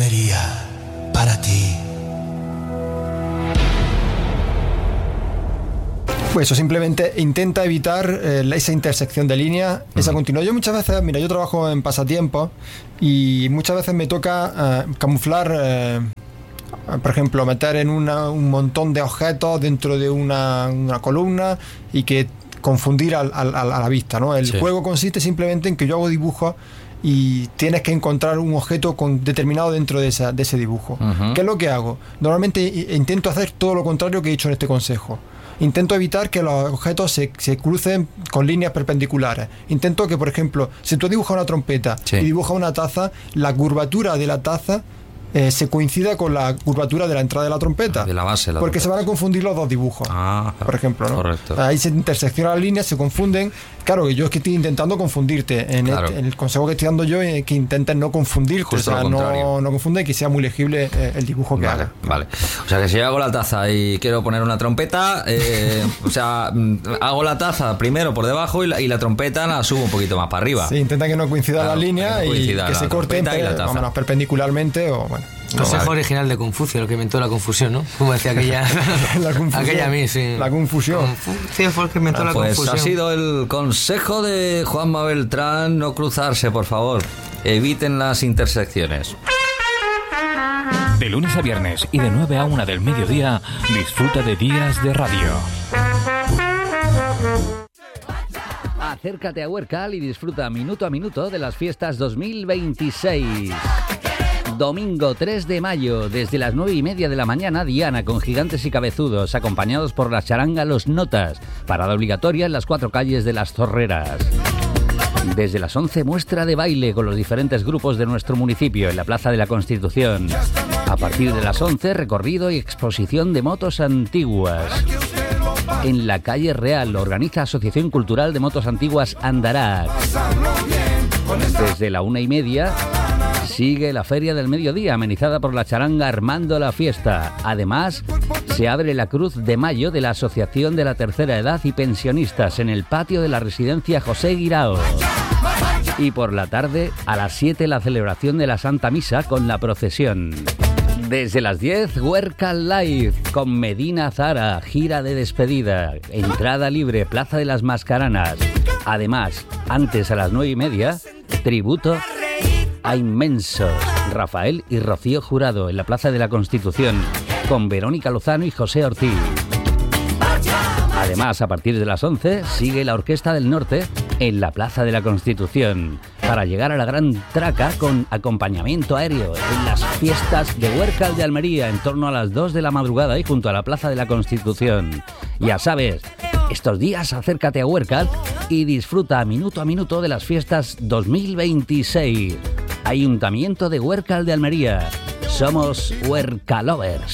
Almería, para ti. Pues eso, simplemente intenta evitar esa intersección de líneas, esa continuidad. Yo muchas veces, yo trabajo en pasatiempos y muchas veces me toca camuflar, por ejemplo, meter en un montón de objetos dentro de una columna y que confundir a la vista, ¿no? El juego consiste simplemente en que yo hago dibujos y tienes que encontrar un objeto determinado dentro de ese dibujo. ¿Qué es lo que hago? Normalmente intento hacer todo lo contrario que he dicho en este consejo. Intento evitar que los objetos se crucen con líneas perpendiculares. Intento que, por ejemplo, si tú dibujas una trompeta y dibujas una taza, la curvatura de la taza se coincida con la curvatura de la entrada de la trompeta. De la base. Porque se van a confundir los dos dibujos. Por ejemplo, ¿no? Correcto. Ahí se interseccionan las líneas, se confunden. Claro, que yo es que estoy intentando confundirte. En el consejo que estoy dando yo es que intentes no confundirte. Justo, o sea, no confunde y que sea muy legible el dibujo que haga. Vale. O sea, que si yo hago la taza y quiero poner una trompeta, o sea, hago la taza primero por debajo y la trompeta la subo un poquito más para arriba. Sí, intenta que no coincidan las líneas y que se corten más o menos perpendicularmente o bueno. Consejo original de Confucio, el que inventó la confusión, ¿no? Como decía aquella aquella a mí, sí. La confusión. Confucio fue el que inventó la confusión. Pues ha sido el consejo de Juanma Beltrán: no cruzarse, por favor. Eviten las intersecciones. De lunes a viernes y de 9 a 1 del mediodía, disfruta de Días de Radio. Acércate a Huércal y disfruta minuto a minuto de las fiestas 2026. Domingo 3 de mayo, desde las 9:30 de la mañana, Diana con Gigantes y Cabezudos, acompañados por la charanga Los Notas, parada obligatoria en las 4 calles de Las Zorreras. Desde las 11, muestra de baile con los diferentes grupos de nuestro municipio en la Plaza de la Constitución. A partir de las 11, recorrido y exposición de motos antiguas. En la calle Real, organiza Asociación Cultural de Motos Antiguas Andarax. Desde la 1:30, sigue la Feria del Mediodía, amenizada por la charanga Armando la Fiesta. Además, se abre la Cruz de Mayo de la Asociación de la Tercera Edad y Pensionistas en el patio de la residencia José Guirao. Y por la tarde, a las 7, la celebración de la Santa Misa con la procesión. Desde las 10, Huércal Live con Medina Zara, gira de despedida, entrada libre, Plaza de las Mascaranas. Además, antes a las 9:30, tributo a Inmensos, Rafael y Rocío Jurado en la Plaza de la Constitución, con Verónica Lozano y José Ortiz. Además, a partir de las 11, sigue la Orquesta del Norte en la Plaza de la Constitución, para llegar a la Gran Traca con acompañamiento aéreo en las fiestas de Huércal de Almería en torno a las 2 de la madrugada y junto a la Plaza de la Constitución. Ya sabes, estos días acércate a Huércal y disfruta a minuto de las fiestas 2026. Ayuntamiento de Huércal de Almería. Somos Huércalovers.